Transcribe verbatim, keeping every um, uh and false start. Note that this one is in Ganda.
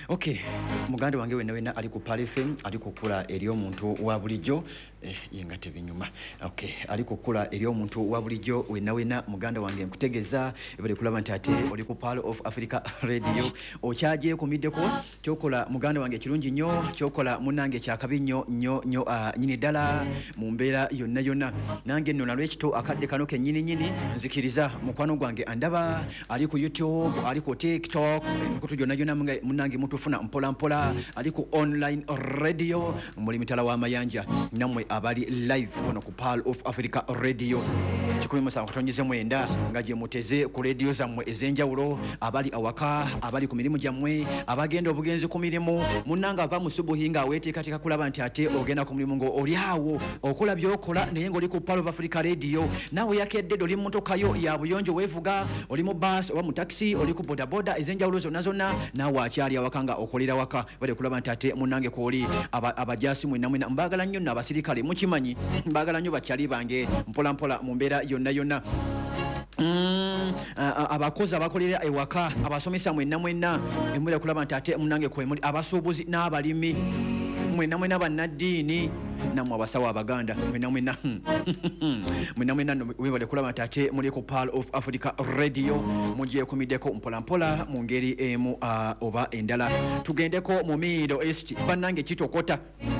Okay, muganda wange wena wena ali ku Pal F M ali kukula eri omuntu wa bulijjo eh, yenga tebinyuma. Okay, ali kukula eri omuntu wa bulijjo wena wena muganda wange nkutegeza bali kulaba nti ate oli ku Pal of Africa Radio okyaje ku middeko kyokola muganda wange kirungi nnyo kyokola munange kyakabi nnyo nnyo nnyo uh, nyini dala mu mbeera yonna yonna nange nno nalwekito akadde kano ke nyini nyini nzikiriza mukwano gwange andaba ali ku YouTube ali ku TikTok emikutu gyonna gyonna munange mutufuna mpola mpola ali ku online radio muri mitala wa mayanja namwe abali live wano ku Pal of Africa Radio kikumi musanvu katonyize mwenda ngaje muteze ku radio zammwe ezenjawulo abali awaka abali ku mirimu jammwe abagenda obugenzi ku mirimu munanga ava musubuhinga weteekateeka kulaba nti ate ogenda ku mirimu ngo oli awo okola byokola naye ng'oli ku Pal of Africa Radio nawe yakedde oli mmotokayo ya buyonjo weevuga oli mu bus oba mu taxi oli ku bodaboda ezenjawulo zonna zonna nawe akyali awakanga okolera waka bali kulaba nti ate munange kwoli abajasi mwe namwe mbagala nnyo n'abasirikale mukimanyi mbagala nnyo bakyali bange mpola mpola mu mbeera yonna yonna Mm, abakozi abakolera ewaka abasomesa mwenna mwenna emuli kulaba nti ate munange kwemuli abasuubuzi n'abalimi mwenna mwenna bannaddiini namwe abasawo abaganda mwenna mwenna mwenna mwenna webale kulaba nti ate muli ku Pal of Africa Radio mugyekumiddeko mpola mpola mu ngeri emu uh, oba endala tugendeko mu Middle East bannange kitokota